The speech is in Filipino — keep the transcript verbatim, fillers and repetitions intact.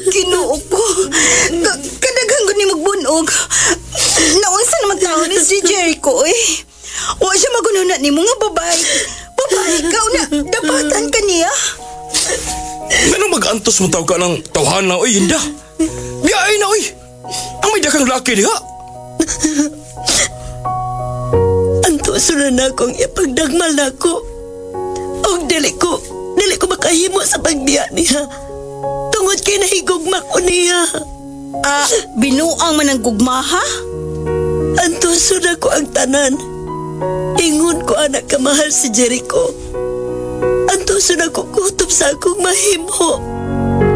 Ginoo ko. Ka- Kadaghan ko ni magbunog. Naunsa naman tao ni si Jericho eh. Wa siya magununat ni mga babae. Babae ka na dapatan ka niya. Anong mag-antos mo tao ka ng tawhana, oy, Inda? Biyay na, oy! Ang may dakang laki diha. Antos na na akong ipagdagmal na ako. O dili ko, dili ko makahimo sa pagbiya niya. Tungod kay nahigugma ko niya. Ah, binuang man ang gugma, ha? Antos na ko ang tanan. Ingon ko anak kamahal si Jericho. Antos na ko kutob sa akong mahimo.